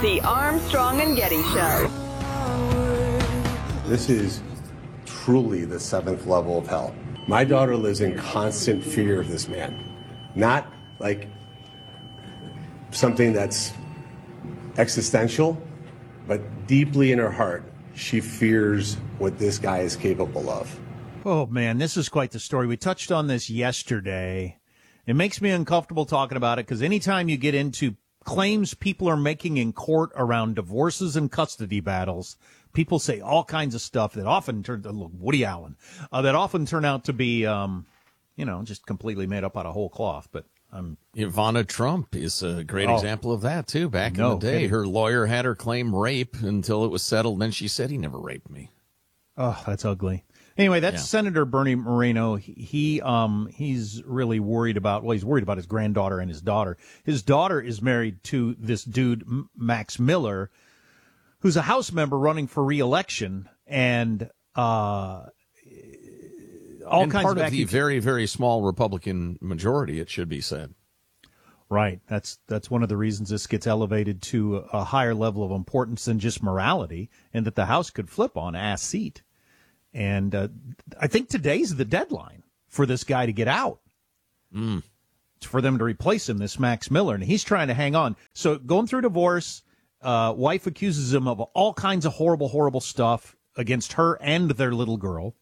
The Armstrong and Getty Show. This is truly the seventh level of hell. My daughter lives in constant fear of this man. Not like something that's existential, but deeply in her heart, she fears what this guy is capable of. Oh, man, this is quite the story. We touched on this yesterday. It makes me uncomfortable talking about it because anytime you get into claims people are making in court around divorces and custody battles, people say all kinds of stuff that often turn to Woody Allen, that often turn out to be, just completely made up out of whole cloth. But Ivana Trump is a great example of that, too. Back in the day, her lawyer had her claim rape until it was settled. Then she said he never raped me. Oh, that's ugly. Anyway, that's Senator Bernie Moreno. He's really worried about, he's worried about his granddaughter and his daughter. His daughter is married to this dude, Max Miller, who's a House member running for re-election, and all kinds part of the very, very small Republican majority, it should be said. Right. That's one of the reasons this gets elevated to a higher level of importance than just morality, and that the House could flip on a seat. And I think today's the deadline for this guy to get out. It's for them to replace him, this Max Miller, and he's trying to hang on. So going through divorce, wife accuses him of all kinds of horrible, horrible stuff against her and their little girl.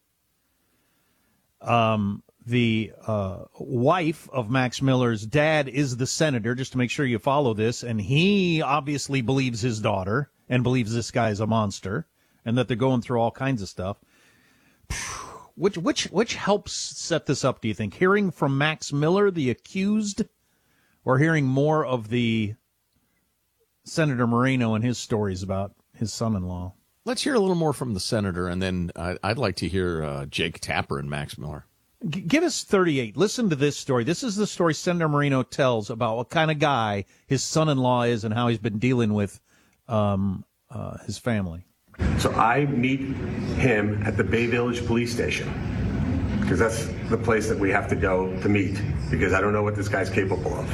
The wife of Max Miller's dad is the senator, just to make sure you follow this, and he obviously believes his daughter and believes this guy is a monster and that they're going through all kinds of stuff. Which helps set this up, do you think? Hearing from Max Miller, the accused, or hearing more of the Senator Moreno and his stories about his son-in-law? Let's hear a little more from the senator, and then I'd like to hear Jake Tapper and Max Miller. Give us 38. Listen to this story. This is the story Senator Moreno tells about what kind of guy his son-in-law is and how he's been dealing with his family. So I meet him at the Bay Village Police Station because that's the place that we have to go to meet because I don't know what this guy's capable of.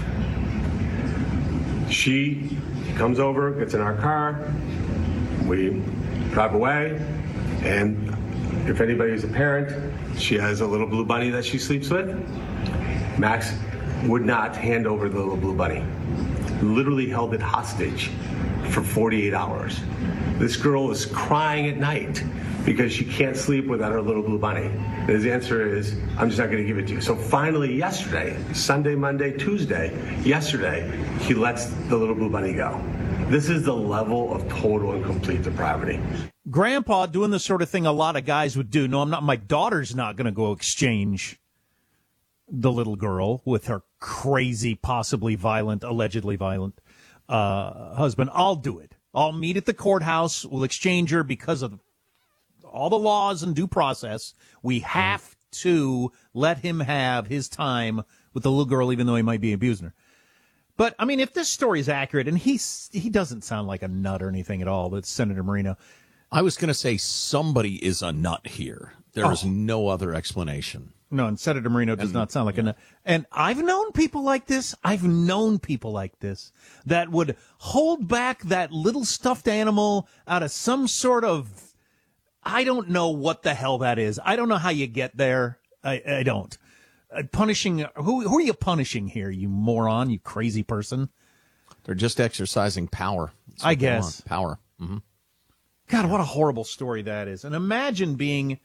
She comes over, gets in our car, we drive away, and if anybody's a parent, she has a little blue bunny that she sleeps with. Max would not hand over the little blue bunny. Literally held it hostage for 48 hours. This girl is crying at night because she can't sleep without her little blue bunny. And his answer is, I'm just not going to give it to you. So finally yesterday, Sunday, Monday, Tuesday, yesterday, he lets the little blue bunny go. This is the level of total and complete depravity. Grandpa doing the sort of thing a lot of guys would do. No, I'm not. My daughter's not going to go exchange the little girl with her crazy, possibly violent, allegedly violent husband. I'll do it. I'll meet at the courthouse. We'll exchange her because of all the laws and due process. We have to let him have his time with the little girl, even though he might be abusing her. But, I mean, if this story is accurate, and he doesn't sound like a nut or anything at all, that's Senator Moreno. I was going to say somebody is a nut here. There is no other explanation. No, and Senator Moreno does not sound like a nut. And I've known people like this. That would hold back that little stuffed animal out of some sort of, I don't know what the hell that is. I don't know how you get there. I don't. Punishing, who are you punishing here, you moron, you crazy person? They're just exercising power. I guess. Power. Mm-hmm. God, what a horrible story that is. And imagine being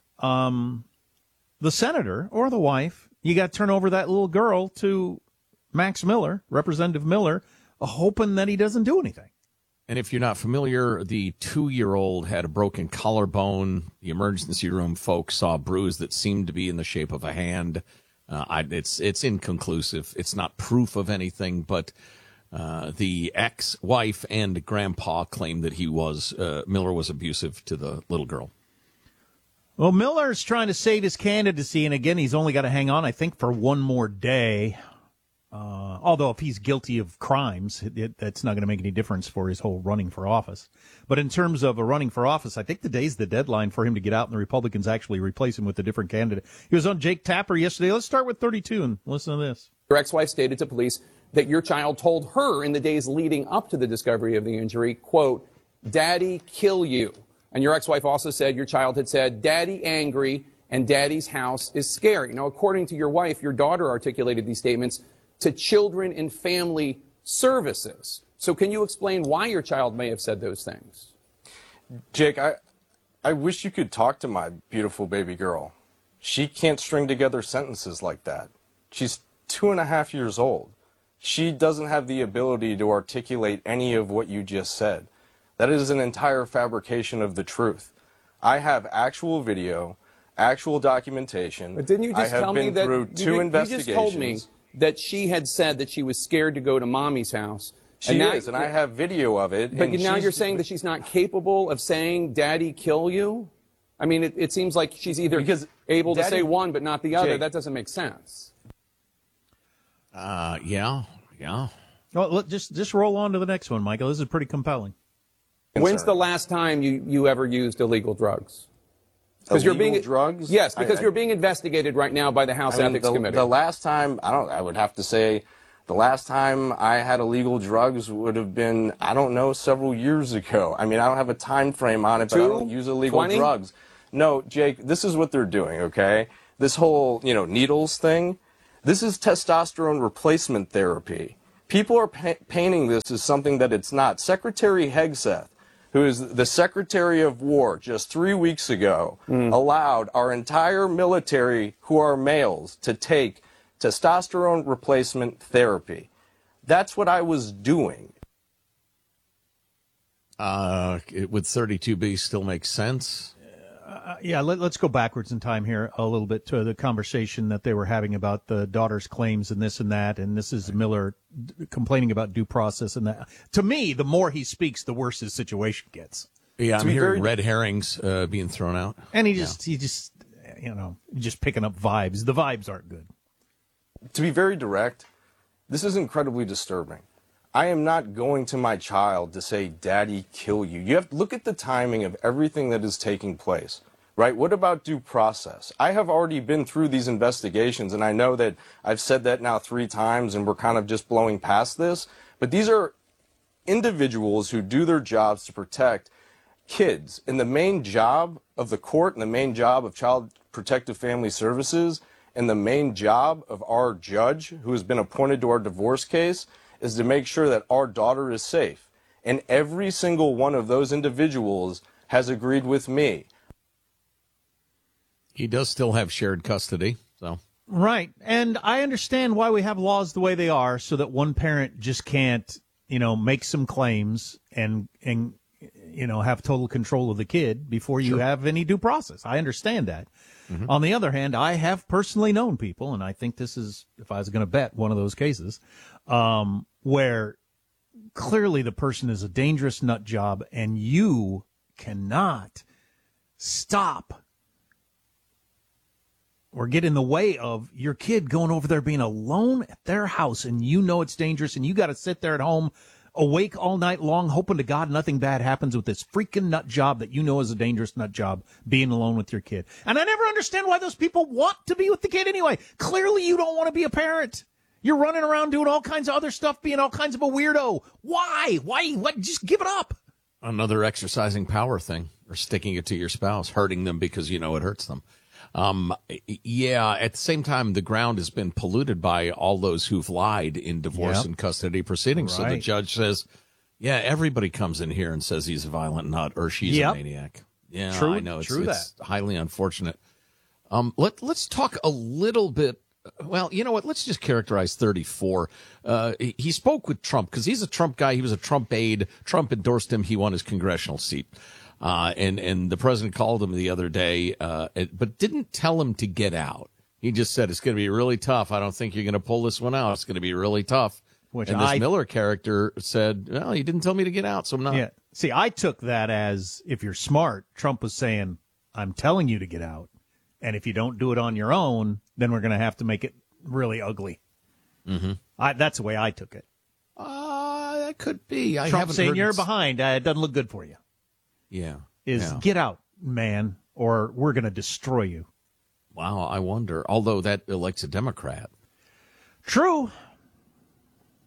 the senator or the wife. You got to turn over that little girl to Max Miller, Representative Miller, hoping that he doesn't do anything. And if you're not familiar, the 2-year-old had a broken collarbone. The emergency room folks saw a bruise that seemed to be in the shape of a hand. It's inconclusive. It's not proof of anything, but the ex-wife and grandpa claimed that Miller was abusive to the little girl. Well, Miller's trying to save his candidacy, and again, he's only got to hang on, I think, for one more day. Although if he's guilty of crimes, that's not going to make any difference for his whole running for office. But in terms of a running for office, I think today's the deadline for him to get out and the Republicans actually replace him with a different candidate. He was on Jake Tapper yesterday. Let's start with 32 and listen to this. Your ex-wife stated to police that your child told her in the days leading up to the discovery of the injury, quote, "Daddy, kill you." And your ex-wife also said your child had said, "Daddy angry and Daddy's house is scary." Now, according to your wife, your daughter articulated these statements to Children and Family Services. So can you explain why your child may have said those things? Jake, I wish you could talk to my beautiful baby girl. She can't string together sentences like that. She's 2.5 years old. She doesn't have the ability to articulate any of what you just said. That is an entire fabrication of the truth. I have actual video, actual documentation. But didn't you just tell me that through two investigations. You just told me that she had said that she was scared to go to Mommy's house. She is, and I have video of it. But now you're saying that she's not capable of saying, "Daddy, kill you"? I mean, it seems like she's either able to say one but not the other. Jake, that doesn't make sense. Yeah. Well, just roll on to the next one, Michael. This is pretty compelling. When's the last time you ever used illegal drugs? Because you're being drugs? Yes, because you're being investigated right now by the House Ethics Committee. The last time, I would have to say, the last time I had illegal drugs would have been, I don't know, several years ago. I mean, I don't have a time frame on it, but I don't use illegal 20? drugs. No, Jake, this is what they're doing, okay? This whole, needles thing, this is testosterone replacement therapy. People are painting this as something that it's not. Secretary Hegseth, who is the Secretary of War just 3 weeks ago, allowed our entire military, who are males, to take testosterone replacement therapy. That's what I was doing. Would 32B still make sense? Yeah, let's go backwards in time here a little bit to the conversation that they were having about the daughter's claims and this and that, and this is Miller complaining about due process and that. To me, the more he speaks, the worse his situation gets. Yeah, I'm hearing red herrings being thrown out. And he just picking up vibes. The vibes aren't good. To be very direct, this is incredibly disturbing. I am not going to my child to say, "Daddy, kill you." You have to look at the timing of everything that is taking place, right? What about due process? I have already been through these investigations, and I know that I've said that now 3 times, and we're kind of just blowing past this. But these are individuals who do their jobs to protect kids. And the main job of the court and the main job of Child Protective Family Services and the main job of our judge, who has been appointed to our divorce case, is to make sure that our daughter is safe. And every single one of those individuals has agreed with me. He does still have shared custody, so. Right. And I understand why we have laws the way they are, so that one parent just can't, make some claims and have total control of the kid before you have any due process. I understand that. Mm-hmm. On the other hand, I have personally known people, and I think this is, if I was going to bet, one of those cases, where clearly the person is a dangerous nut job and you cannot stop or get in the way of your kid going over there being alone at their house, and it's dangerous, and you got to sit there at home awake all night long hoping to God nothing bad happens with this freaking nut job that is a dangerous nut job, being alone with your kid. And I never understand why those people want to be with the kid anyway. Clearly you don't want to be a parent. You're running around doing all kinds of other stuff, being all kinds of a weirdo. Why? What? Just give it up. Another exercising power thing, or sticking it to your spouse, hurting them because it hurts them. At the same time, the ground has been polluted by all those who've lied in divorce and custody proceedings. Right. So the judge says, everybody comes in here and says he's a violent nut or she's a maniac. Yeah, true, I know. it's highly unfortunate. Let's talk a little bit. Well, you know what? Let's just characterize 34. He spoke with Trump because he's a Trump guy. He was a Trump aide. Trump endorsed him. He won his congressional seat. And the president called him the other day, but didn't tell him to get out. He just said, it's going to be really tough. I don't think you're going to pull this one out. It's going to be really tough. This Miller character said, well, he didn't tell me to get out, so I'm not. Yeah. See, I took that as, if you're smart, Trump was saying, I'm telling you to get out. And if you don't do it on your own, then we're going to have to make it really ugly. Mm-hmm. That's the way I took it. That could be. Trump saying you're behind. It doesn't look good for you. Get out, man, or we're going to destroy you. Wow, I wonder. Although that elects a Democrat. True.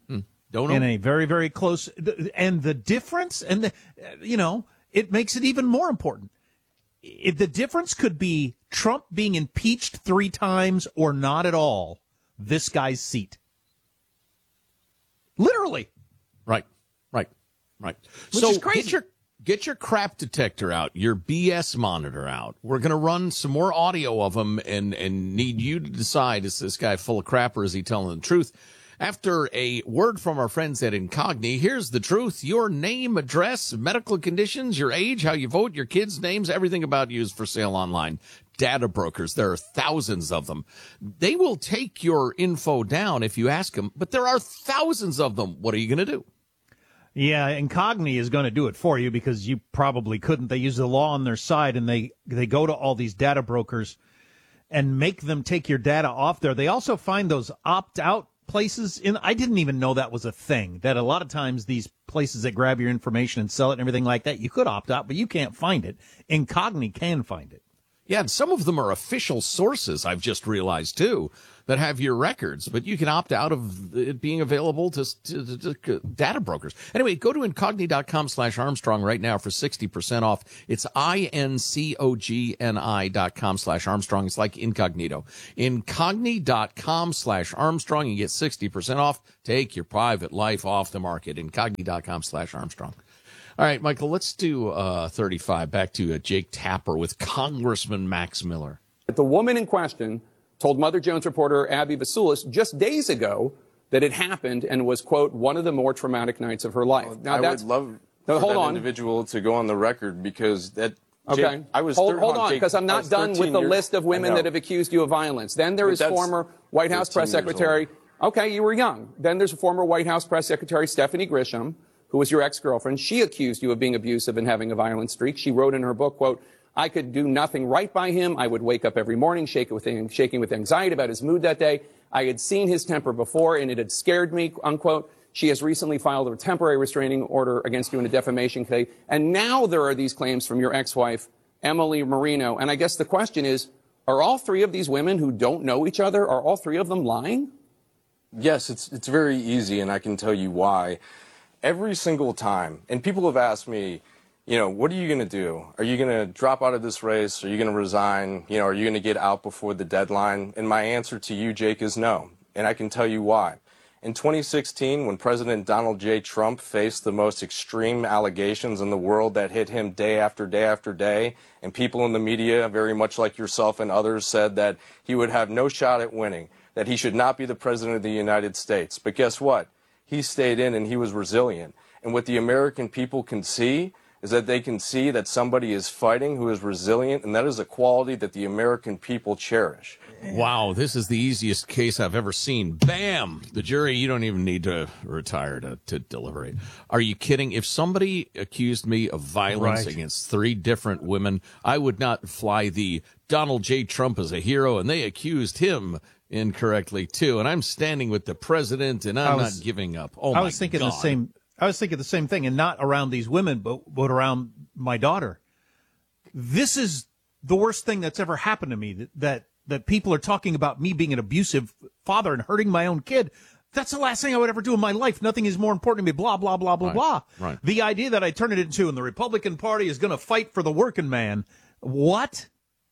Don't know. In a very, very close, and the difference, and it makes it even more important. The difference could be Trump being impeached 3 times or not at all. This guy's seat. Literally. Right. Which So is crazy. get your crap detector out, your BS monitor out. We're going to run some more audio of him and need you to decide, is this guy full of crap or is he telling the truth? After a word from our friends at Incogni, here's the truth. Your name, address, medical conditions, your age, how you vote, your kids' names, everything about you is for sale online. Data brokers, there are thousands of them. They will take your info down if you ask them, but there are thousands of them. What are you going to do? Yeah, Incogni is going to do it for you because you probably couldn't. They use the law on their side, and they go to all these data brokers and make them take your data off there. They also find those opt-out places. I didn't even know that was a thing, that a lot of times these places that grab your information and sell it and everything like that, you could opt out, but you can't find it. Incogni can find it. Yeah, and some of them are official sources, I've just realized, too, that have your records, but you can opt out of it being available to data brokers. Anyway, go to incogni.com/Armstrong right now for 60% off. It's incogni.com/Armstrong. It's like incognito. Incogni.com/Armstrong. You get 60% off. Take your private life off the market. Incogni.com/Armstrong. All right, Michael, let's do 35. Back to Jake Tapper with Congressman Max Miller. The woman in question told Mother Jones reporter Abby Vasulis just days ago that it happened and was, quote, one of the more traumatic nights of her life. Now, I would love for that individual to go on the record because that... Okay. Jake, I was hold on, because I'm not done with the list of women that have accused you of violence. Then there is former White House press secretary. Okay, you were young. Then there's a former White House press secretary, Stephanie Grisham, who was your ex-girlfriend. She accused you of being abusive and having a violent streak. She wrote in her book, quote, I could do nothing right by him. I would wake up every morning shaking with anxiety about his mood that day. I had seen his temper before, and it had scared me, unquote. She has recently filed a temporary restraining order against you in a defamation case. And now there are these claims from your ex-wife, Emily Marino. And I guess the question is, are all 3 of these women who don't know each other, are all 3 of them lying? Yes, it's very easy, and I can tell you why. Every single time, and people have asked me, what are you going to do? Are you going to drop out of this race? Are you going to resign? Are you going to get out before the deadline? And my answer to you, Jake, is no. And I can tell you why. In 2016, when President Donald J. Trump faced the most extreme allegations in the world that hit him day after day after day, and people in the media, very much like yourself and others, said that he would have no shot at winning, that he should not be the President of the United States. But guess what? He stayed in and he was resilient. And what the American people can see is that they can see that somebody is fighting who is resilient, and that is a quality that the American people cherish. Wow, this is the easiest case I've ever seen. Bam! The jury, you don't even need to retire to deliberate. Are you kidding? If somebody accused me of violence against 3 different women, I would not fly the Donald J. Trump as a hero, and they accused him incorrectly too, and I'm standing with the president, and I'm not giving up. Oh, I was thinking the same thing, and not around these women, but around my daughter. This is the worst thing that's ever happened to me. That people are talking about me being an abusive father and hurting my own kid. That's the last thing I would ever do in my life. Nothing is more important to me. Blah blah blah blah blah. Right. The idea that I turn it into, and the Republican Party is going to fight for the working man. What?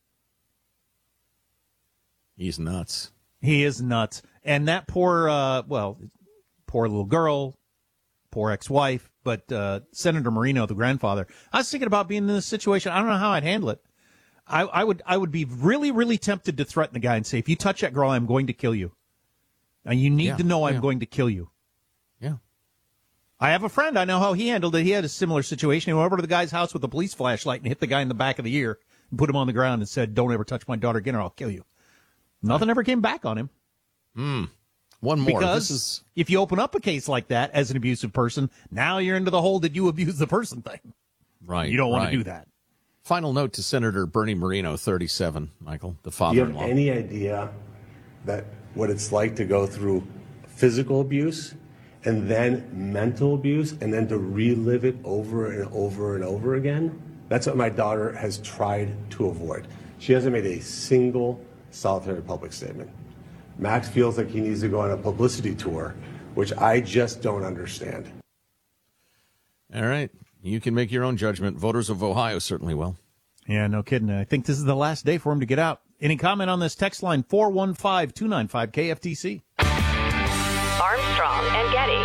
He's nuts. He is nuts. And that poor little girl, poor ex-wife, but Senator Marino, the grandfather, I was thinking about being in this situation. I don't know how I'd handle it. I would be really, really tempted to threaten the guy and say, if you touch that girl, I'm going to kill you. And you need to know I'm going to kill you. Yeah. I have a friend. I know how he handled it. He had a similar situation. He went over to the guy's house with a police flashlight and hit the guy in the back of the ear and put him on the ground and said, don't ever touch my daughter again or I'll kill you. Nothing ever came back on him. One more. Because if you open up a case like that as an abusive person, now you're into the whole did you abuse the person thing. Right. You don't want to do that. Final note to Senator Bernie Moreno, 37, Michael, the Do you father-in-law. have any idea that what it's like to go through physical abuse and then mental abuse and then to relive it over and over and over again? That's what my daughter has tried to avoid. She hasn't made a single solitary public statement. Max feels like he needs to go on a publicity tour which I just don't understand. All right. You can make your own judgment. Voters of Ohio certainly will. Yeah, no kidding. I think this is the last day for him to get out. Any comment on this text line? 415-295-KFTC. Armstrong and Getty.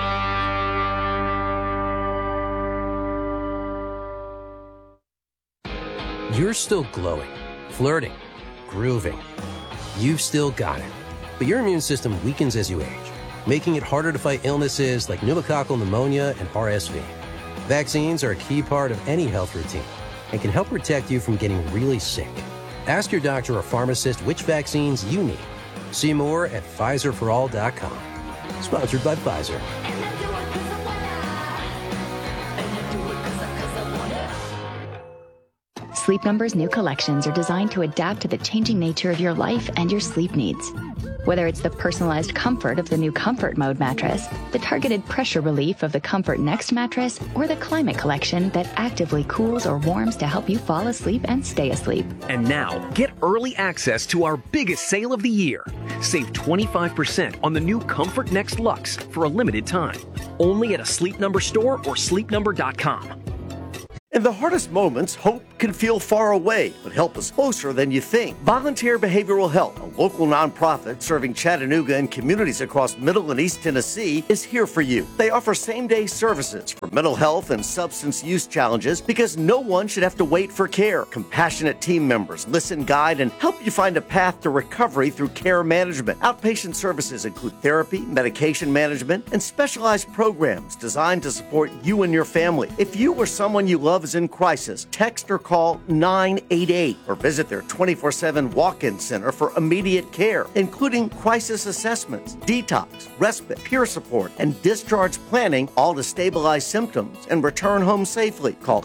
You're still glowing, flirting, grooving. You've still got it. But your immune system weakens as you age, making it harder to fight illnesses like pneumococcal pneumonia and RSV. Vaccines are a key part of any health routine and can help protect you from getting really sick. Ask your doctor or pharmacist which vaccines you need. See more at PfizerForAll.com. Sponsored by Pfizer. Sleep Number's new collections are designed to adapt to the changing nature of your life and your sleep needs. Whether it's the personalized comfort of the new Comfort Mode mattress, the targeted pressure relief of the Comfort Next mattress, or the Climate Collection that actively cools or warms to help you fall asleep and stay asleep. And now, get early access to our biggest sale of the year. Save 25% on the new Comfort Next Luxe for a limited time. Only at a Sleep Number store or sleepnumber.com. In the hardest moments, hope can feel far away, but help is closer than you think. Volunteer Behavioral Health, a local nonprofit serving Chattanooga and communities across Middle and East Tennessee, is here for you. They offer same-day services for mental health and substance use challenges because no one should have to wait for care. Compassionate team members listen, guide, and help you find a path to recovery through care management. Outpatient services include therapy, medication management, and specialized programs designed to support you and your family. If you or someone you love is in crisis, text or call 988 or visit their 24/7 walk-in center for immediate care, including crisis assessments, detox, respite, peer support, and discharge planning, all to stabilize symptoms and return home safely. Call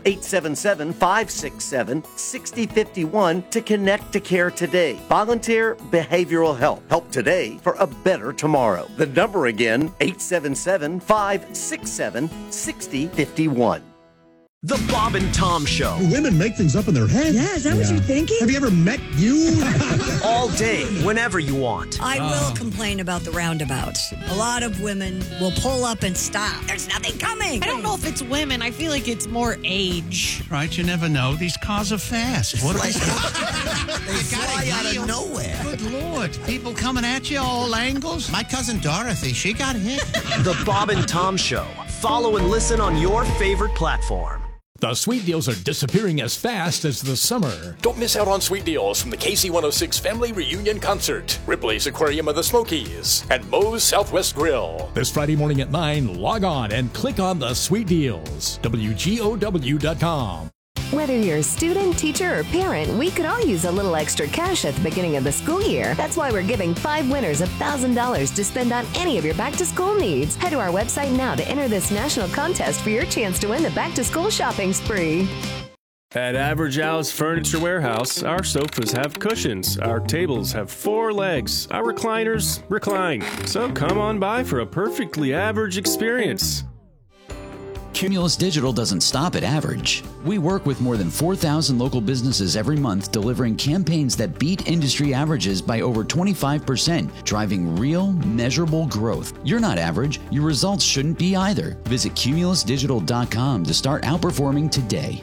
877-567-6051 to connect to care today. Volunteer Behavioral Health. Help today for a better tomorrow. The number again, 877-567-6051. The Bob and Tom Show. Women make things up in their head. Yeah, is that what you're thinking? Have you ever met you? All day, whenever you want. I will complain about the roundabouts. A lot of women will pull up and stop. There's nothing coming. I don't know if it's women. I feel like it's more age. Right, you never know. These cars are fast. What They fly out of nowhere. Good Lord. People coming at you all angles. My cousin Dorothy, she got hit. The Bob and Tom Show. Follow and listen on your favorite platform. The sweet deals are disappearing as fast as the summer. Don't miss out on sweet deals from the KC106 Family Reunion Concert, Ripley's Aquarium of the Smokies, and Moe's Southwest Grill. This Friday morning at 9, log on and click on the sweet deals. WGOW.com. Whether you're a student, teacher, or parent, we could all use a little extra cash at the beginning of the school year. That's why we're giving 5 winners $1,000 to spend on any of your back-to-school needs. Head to our website now to enter this national contest for your chance to win the back-to-school shopping spree. At Average Al's Furniture Warehouse, our sofas have cushions, our tables have 4 legs, our recliners recline. So come on by for a perfectly average experience. Cumulus Digital doesn't stop at average. We work with more than 4,000 local businesses every month, delivering campaigns that beat industry averages by over 25%, driving real, measurable growth. You're not average. Your results shouldn't be either. Visit cumulusdigital.com to start outperforming today.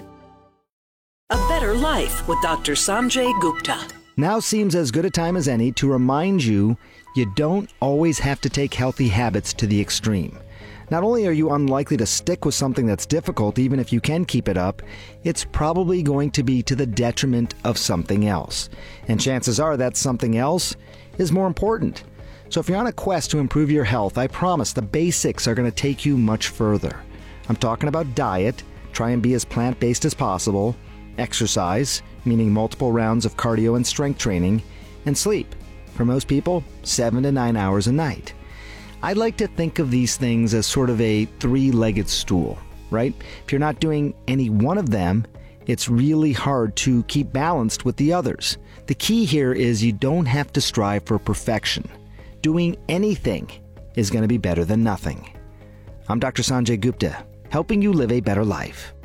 A Better Life with Dr. Sanjay Gupta. Now seems as good a time as any to remind you don't always have to take healthy habits to the extreme. Not only are you unlikely to stick with something that's difficult, even if you can keep it up, it's probably going to be to the detriment of something else. And chances are that something else is more important. So if you're on a quest to improve your health, I promise the basics are going to take you much further. I'm talking about diet, try and be as plant-based as possible, exercise, meaning multiple rounds of cardio and strength training, and sleep. For most people, 7 to 9 hours a night. I like to think of these things as sort of a 3-legged stool, right? If you're not doing any one of them, it's really hard to keep balanced with the others. The key here is you don't have to strive for perfection. Doing anything is going to be better than nothing. I'm Dr. Sanjay Gupta, helping you live a better life.